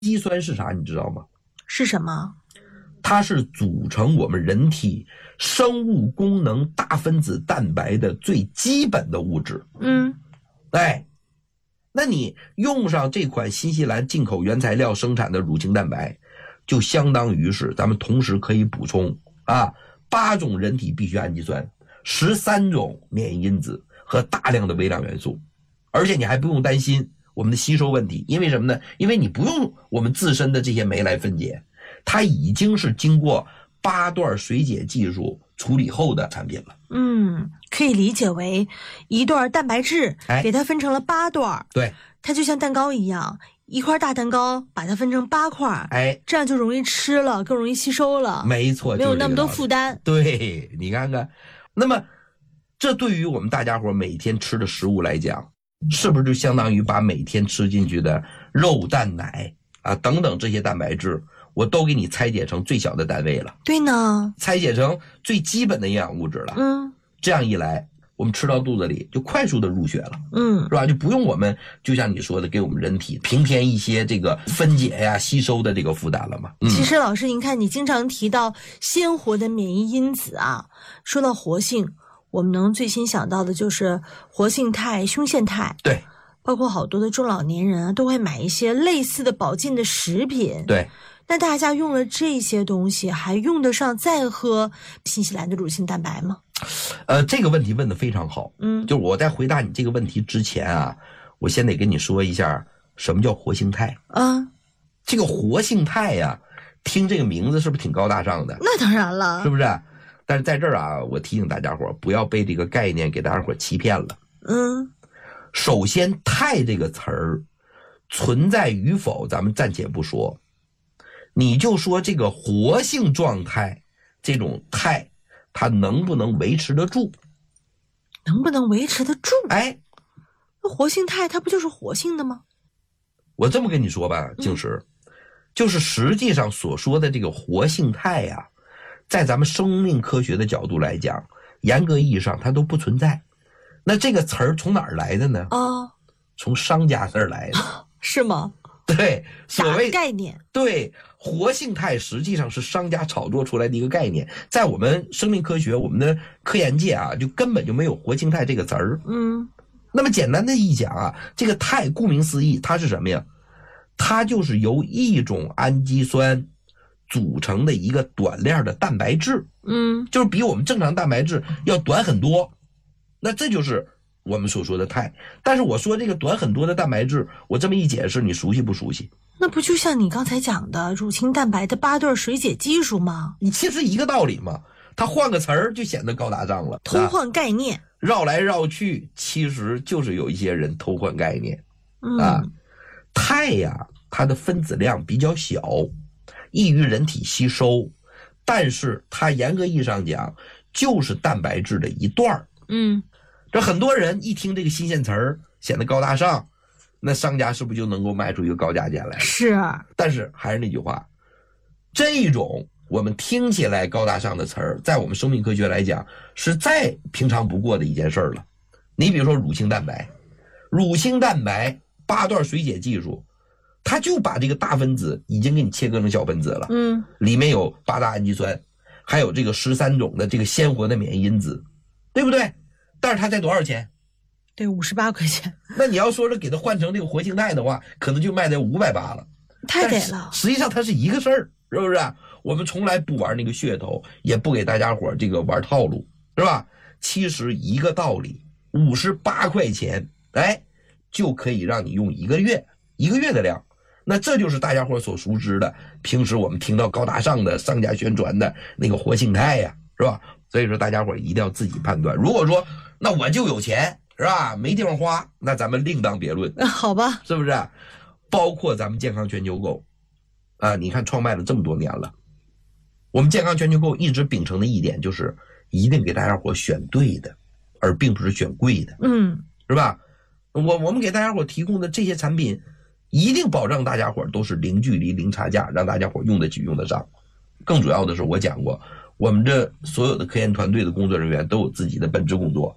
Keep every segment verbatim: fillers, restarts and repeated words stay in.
基酸是啥你知道吗？ 是什么？ 它是组成我们人体生物功能大分子蛋白的最基本的物质。 嗯， 哎，那你用上这款新西兰进口原材料生产的乳清蛋白，就相当于是咱们同时可以补充啊八种人体必需氨基酸、十三种免疫因子和大量的微量元素，而且你还不用担心我们的吸收问题，因为什么呢？因为你不用我们自身的这些酶来分解，它已经是经过八段水解技术处理后的产品了。 嗯，可以理解为一段蛋白质给它分成了八段， 对， 它就像蛋糕一样，一块大蛋糕把它分成八块， 哎， 这样就容易吃了，更容易吸收了。 没错， 没有那么多负担。 对，你看看，那么这对于我们大家伙每天吃的食物来讲，是不是就相当于把每天吃进去的肉、蛋、奶啊等等这些蛋白质，我都给你拆解成最小的单位了？ 对呢， 拆解成最基本的营养物质了。 嗯， 这样一来，我们吃到肚子里就快速的入血了， 嗯， 是吧？就不用我们就像你说的，给我们人体平添一些这个分解呀、吸收的这个负担了嘛。嗯、 其实老师，您看，你经常提到鲜活的免疫因子啊，说到活性，我们能最先想到的就是活性肽、胸腺肽。 对， 包括好多的中老年人啊，都会买一些类似的保健的食品。 对。 那大家用了这些东西，还用得上再喝新西兰的乳清蛋白吗？ 呃，这个问题问得非常好。 嗯， 就是我在回答你这个问题之前啊，我先得跟你说一下什么叫活性肽。 啊， 这个活性肽呀、啊，听这个名字是不是挺高大上的？ 那当然了， 是不是？但是在这儿啊，我提醒大家伙不要被这个概念给大家伙欺骗了。 嗯， 首先，肽这个词儿存在与否，咱们暂且不说。你就说这个活性状态，这种肽，它能不能维持得住？ 能不能维持得住？ 哎， 那活性肽它不就是活性的吗？ 我这么跟你说吧，静石，嗯、就是实际上所说的这个活性肽呀、啊，在咱们生命科学的角度来讲，严格意义上它都不存在。那这个词儿从哪儿来的呢？ 哦， 从商家那儿来的， 是吗？ 对，所谓概念， 对，活性肽实际上是商家炒作出来的一个概念，在我们生命科学、我们的科研界啊，就根本就没有活性肽这个词儿。 嗯， 那么简单的一讲啊，这个肽顾名思义，它是什么呀？它就是由一种氨基酸组成的一个短链的蛋白质。 嗯， 就是比我们正常蛋白质要短很多。那这就是我们所说的肽。但是我说这个短很多的蛋白质，我这么一解释，你熟悉不熟悉？ 那不就像你刚才讲的乳清蛋白的八段水解技术吗？ 你其实一个道理嘛，它换个词儿就显得高大上了， 偷换概念， 绕来绕去，其实就是有一些人偷换概念。 嗯、 啊，肽呀，它的分子量比较小，易于人体吸收，但是它严格意义上讲就是蛋白质的一段。 嗯， 这很多人一听这个新鲜词儿，显得高大上，那商家是不是就能够卖出一个高价钱来？ 是。 但是还是那句话，这种我们听起来高大上的词儿，在我们生命科学来讲，是再平常不过的一件事儿了。你比如说乳清蛋白，乳清蛋白八段水解技术，它就把这个大分子已经给你切割成小分子了。 嗯， 里面有八大氨基酸，还有这个十三种的这个鲜活的免疫因子，对不对？但是它才多少钱？ 对，五十八块钱。 那你要说是给它换成这个活性肽的话，可能就卖在五百八了。 太给了。 实际上它是一个事儿，是不是？我们从来不玩那个噱头，也不给大家伙这个玩套路，是吧？其实一个道理，五十八块钱，哎，就可以让你用一个月，一个月的量。那这就是大家伙所熟知的，平时我们听到高大上的商家宣传的那个活性肽呀，是吧？所以说大家伙一定要自己判断。如果说那我就有钱，是吧？没地方花，那咱们另当别论。 好吧， 是不是？包括咱们健康全球购啊，你看创办了这么多年了，我们健康全球购一直秉承的一点就是一定给大家伙选对的，而并不是选贵的。 嗯， 是吧？我我们给大家伙提供的这些产品，一定保证大家伙都是零距离、零差价，让大家伙用得起、用得上。更主要的是，我讲过，我们这所有的科研团队的工作人员都有自己的本职工作，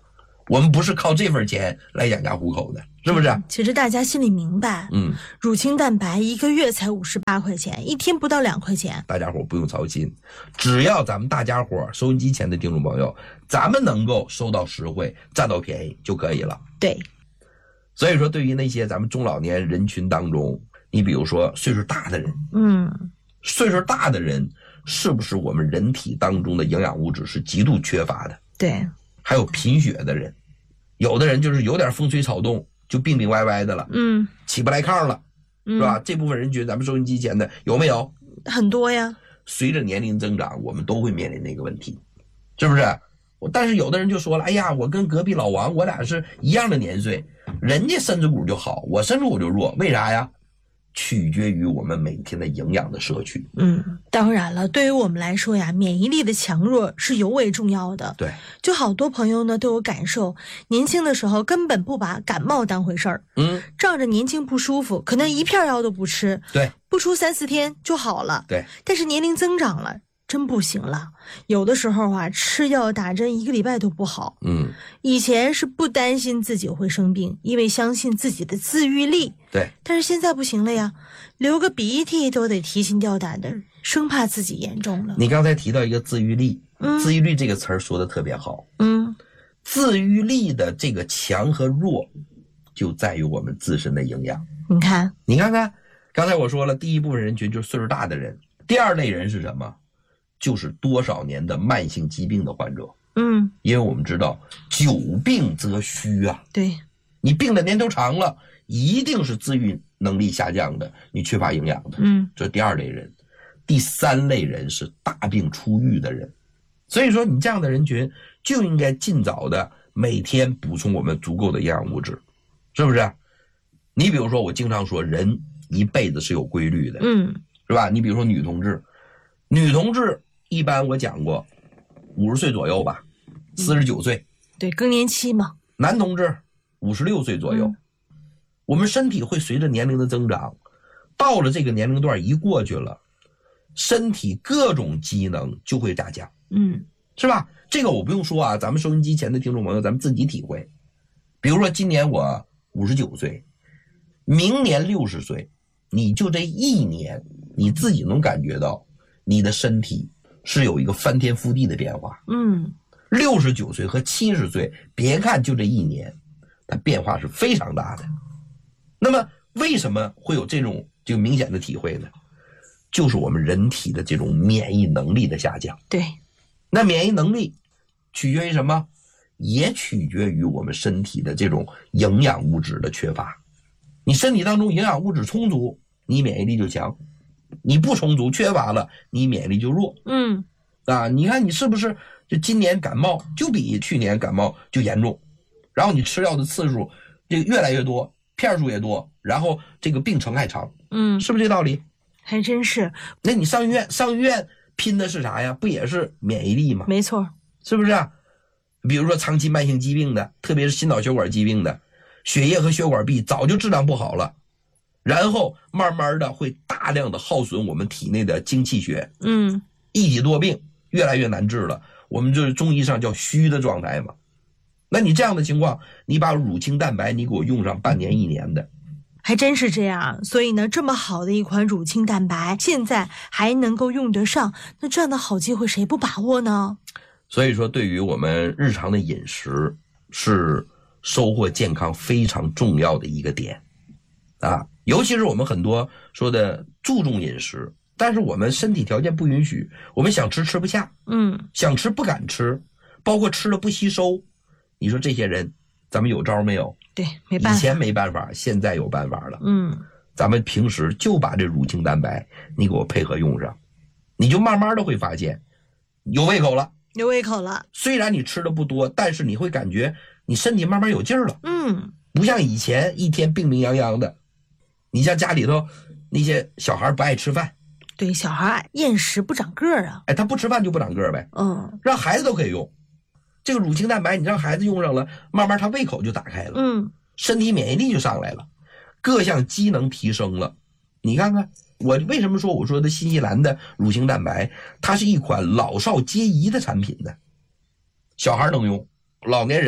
我们不是靠这份钱来养家糊口的，是不是？ 其实大家心里明白， 嗯， 乳清蛋白一个月才五十八块钱，一天不到两块钱， 大家伙不用操心，只要咱们大家伙收音机前的听众朋友，咱们能够收到实惠，占到便宜就可以了。 对， 所以说对于那些咱们中老年人群当中，你比如说岁数大的人， 嗯， 岁数大的人是不是我们人体当中的营养物质是极度缺乏的？ 对， 还有贫血的人，有的人就是有点风吹草动就病病歪歪的了， 嗯， 起不来炕了， 嗯是吧？这部分人群咱们收音机前的有没有？ 很多呀。 随着年龄增长，我们都会面临那个问题，是不是？但是有的人就说了，哎呀，我跟隔壁老王我俩是一样的年岁，人家身子骨就好，我身子骨就弱，为啥呀？取决于我们每天的营养的摄取。 嗯，当然了，对于我们来说呀，免疫力的强弱是尤为重要的。 对， 就好多朋友呢都有感受，年轻的时候根本不把感冒当回事儿， 嗯， 仗着年轻不舒服，可能一片药都不吃， 对， 不出三四天就好了。 对， 但是年龄增长了，真不行了。有的时候啊，吃药打针一个礼拜都不好。 嗯， 以前是不担心自己会生病，因为相信自己的自愈力。 对， 但是现在不行了呀，流个鼻涕都得提心吊胆的，生怕自己严重了。 你刚才提到一个自愈力， 嗯自愈力这个词儿说的特别好。 嗯， 自愈力的这个强和弱，就在于我们自身的营养。 你看， 你看看，刚才我说了，第一部分人群就是岁数大的人，第二类人是什么？就是多少年的慢性疾病的患者。 嗯， 因为我们知道久病则虚啊， 对， 你病的年头长了，一定是自愈能力下降的，你缺乏营养的。 嗯， 这是第二类人。第三类人是大病初愈的人，所以说你这样的人群就应该尽早的每天补充我们足够的营养物质，是不是？你比如说我经常说人一辈子是有规律的， 嗯， 是吧？你比如说女同志，女同志一般我讲过五十岁左右吧，四十九岁， 对，更年期嘛。 男同志五十六岁左右， 嗯， 我们身体会随着年龄的增长，到了这个年龄段一过去了，身体各种机能就会下降， 嗯， 是吧？这个我不用说啊，咱们收音机前的听众朋友咱们自己体会。比如说今年我五十九岁，明年六十岁，你就这一年你自己能感觉到你的身体是有一个翻天覆地的变化。 嗯， 六十九岁和七十岁，别看就这一年，它变化是非常大的。那么为什么会有这种这个明显的体会呢？就是我们人体的这种免疫能力的下降。 对， 那免疫能力取决于什么？也取决于我们身体的这种营养物质的缺乏。你身体当中营养物质充足，你免疫力就强；你不充足缺乏了，你免疫力就弱。 嗯， 啊，你看你是不是就今年感冒就比去年感冒就严重，然后你吃药的次数这个越来越多，片数也多，然后这个病程还长。 嗯， 是不是这道理？ 还真是。 那你上医院上医院拼的是啥呀？不也是免疫力吗？ 没错， 是不是啊？比如说长期慢性疾病的，特别是心脑血管疾病的，血液和血管壁早就质量不好了，然后慢慢的会大量的耗损我们体内的精气血， 嗯， 一体多病越来越难治了，我们就是中医上叫虚的状态嘛。那你这样的情况，你把乳清蛋白你给我用上半年一年的， 还真是这样。所以呢，这么好的一款乳清蛋白，现在还能够用得上，那这样的好机会谁不把握呢？ 所以说对于我们日常的饮食是收获健康非常重要的一个点啊，尤其是我们很多说的注重饮食，但是我们身体条件不允许，我们想吃吃不下， 嗯， 想吃不敢吃，包括吃了不吸收，你说这些人咱们有招没有？ 对，没办法， 以前没办法，现在有办法了。 嗯， 咱们平时就把这乳清蛋白你给我配合用上，你就慢慢的会发现有胃口了， 有胃口了。 虽然你吃的不多，但是你会感觉你身体慢慢有劲儿了。 嗯， 不像以前一天病病殃殃的。你像家里头那些小孩不爱吃饭， 对，小孩厌食不长个儿啊。 哎，他不吃饭就不长个儿呗。 嗯， 让孩子都可以用这个乳清蛋白，你让孩子用上了，慢慢他胃口就打开了， 嗯， 身体免疫力就上来了，各项机能提升了。你看看我为什么说我说的新西兰的乳清蛋白，它是一款老少皆宜的产品呢？小孩能用，老年人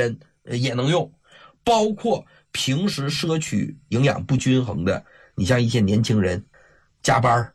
也能用，包括平时摄取营养不均衡的，你像一些年轻人加班